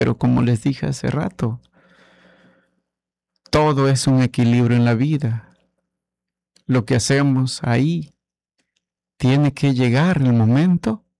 Pero como les dije hace rato, todo es un equilibrio en la vida. Lo que hacemos ahí tiene que llegar el momento